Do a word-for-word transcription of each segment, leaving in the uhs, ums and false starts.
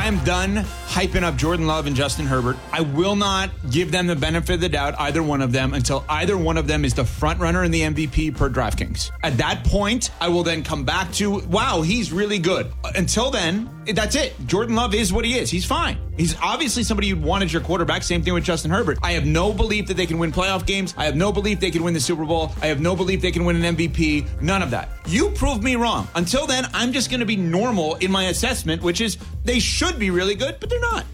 I'm done hyping up Jordan Love and Justin Herbert. I will not give them the benefit of the doubt, either one of them, until either one of them is the front runner in the M V P per DraftKings. At that point, I will then come back to, wow, he's really good. Until then, that's it. Jordan Love is what he is. He's fine. He's obviously somebody you'd want as your quarterback. Same thing with Justin Herbert. I have no belief that they can win playoff games. I have no belief they can win the Super Bowl. I have no belief they can win an M V P. None of that. You proved me wrong. Until then, I'm just going to be normal in my assessment, which is they should be really good, but they're not.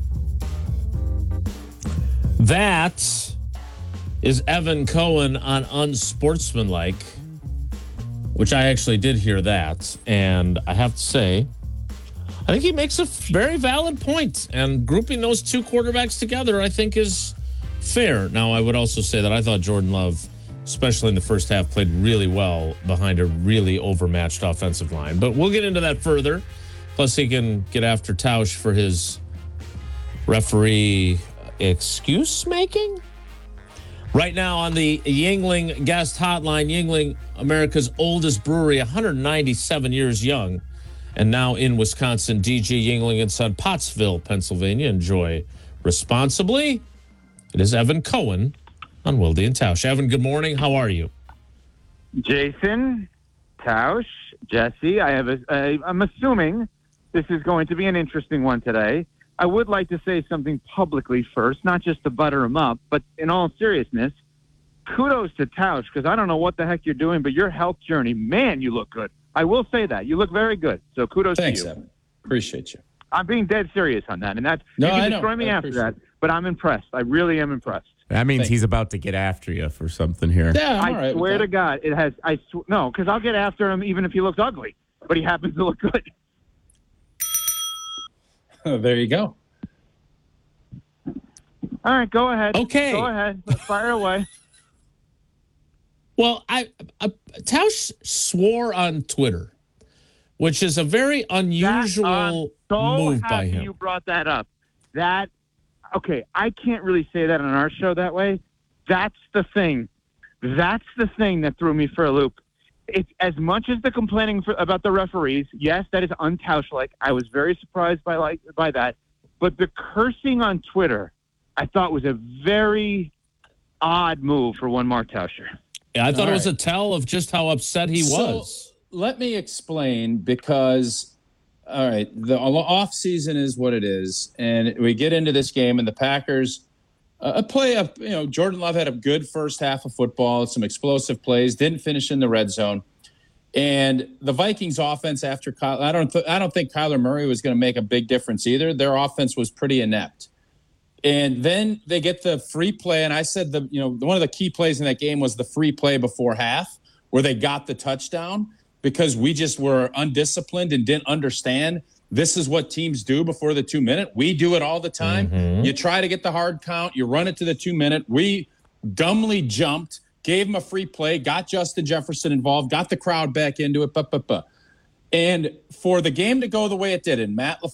That is Evan Cohen on Unsportsmanlike, which I actually did hear that. And I have to say, I think he makes a very valid point. And grouping those two quarterbacks together, I think, is fair. Now, I would also say that I thought Jordan Love, especially in the first half, played really well behind a really overmatched offensive line. But we'll get into that further. Plus, he can get after Tausch for his referee excuse making. Right now on the Yuengling guest hotline, Yuengling, America's oldest brewery, one hundred ninety-seven years young, and now in Wisconsin, D G Yuengling and Son, Pottsville, Pennsylvania. Enjoy responsibly. It is Evan Cohen on Wilde and Tausch. Evan, good morning. How are you? Jason, Tausch, Jesse, I have a, a, I'm assuming this is going to be an interesting one today. I would like to say something publicly first, not just to butter him up, but in all seriousness, kudos to Tausch, because I don't know what the heck you're doing, but your health journey, man, you look good. I will say that. You look very good. So kudos Thanks, to you. Evan. Appreciate you. I'm being dead serious on that. And that's, no, you can I destroy know. me I after that, it. but I'm impressed. I really am impressed. That means Thanks. he's about to get after you for something here. Yeah, I'm I all right swear with to God, it has, I sw- no, because I'll get after him even if he looks ugly, but he happens to look good. that. There you go. All right, go ahead. Okay. Go ahead. Fire away. Well, I, I Tausch swore on Twitter, which is a very unusual That, um, so move by happy him. You brought that up. That okay? I can't really say that on our show that way. That's the thing. That's the thing that threw me for a loop. It's as much as the complaining for, about the referees. Yes, that is un-Tausch-like. I was very surprised by like by that. But the cursing on Twitter, I thought was a very odd move for one Mark Tauscher. Yeah, I thought All it was right. a tell of just how upset he So, was. let me explain because, all right, the off season is what it is, and we get into this game, and the Packers uh, play up. You know, Jordan Love had a good first half of football, some explosive plays, didn't finish in the red zone, and the Vikings' offense after Kyle, I don't, th- I don't think Kyler Murray was going to make a big difference either. Their offense was pretty inept. And then they get the free play, and I said the you know one of the key plays in that game was the free play before half, where they got the touchdown because we just were undisciplined and didn't understand this is what teams do before the two minute. We do it all the time. Mm-hmm. You try to get the hard count, you run it to the two minute. We dumbly jumped, gave him a free play, got Justin Jefferson involved, got the crowd back into it. Buh, buh, buh. And for the game to go the way it did, and Matt LaFleur